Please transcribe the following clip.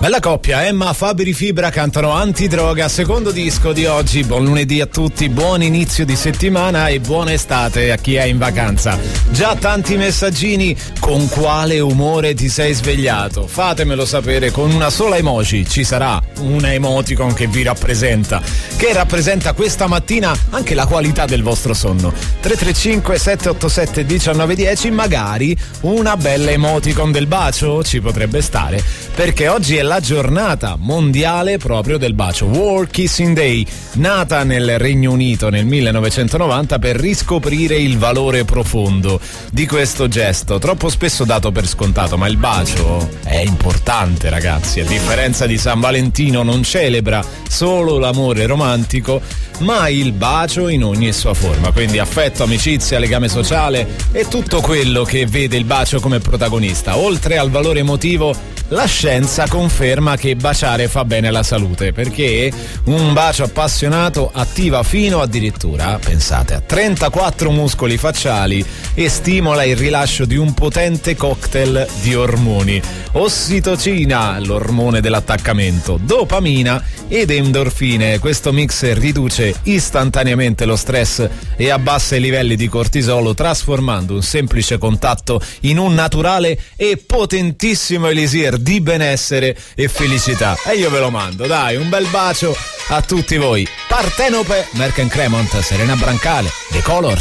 Bella coppia, Emma Fabri Fibra cantano Antidroga, secondo disco di oggi. Buon lunedì a tutti, buon inizio di settimana e buona estate a chi è in vacanza. Già tanti messaggini, con quale umore ti sei svegliato? Fatemelo sapere con una sola emoji, ci sarà una emoticon che vi rappresenta, che rappresenta questa mattina anche la qualità del vostro sonno. 335 787 1910, magari una bella emoticon del bacio ci potrebbe stare, perché oggi è la giornata mondiale proprio del bacio, World Kissing Day, nata nel Regno Unito nel 1990 per riscoprire il valore profondo di questo gesto, troppo spesso dato per scontato, ma il bacio è importante, ragazzi. A differenza di San Valentino non celebra solo l'amore romantico, ma il bacio in ogni sua forma, quindi affetto, amicizia, legame sociale e tutto quello che vede il bacio come protagonista. Oltre al valore emotivo, la scienza conferma che baciare fa bene alla salute, perché un bacio appassionato attiva fino addirittura, pensate, a 34 muscoli facciali e stimola il rilascio di un potente cocktail di ormoni: ossitocina, l'ormone dell'attaccamento, dopamina ed endorfine. Questo mix riduce istantaneamente lo stress e abbassa i livelli di cortisolo, trasformando un semplice contatto in un naturale e potentissimo elisir di benessere e felicità. E io ve lo mando, dai, un bel bacio a tutti voi. Partenope, Merck & Cremont, Serena Brancale, The Colors.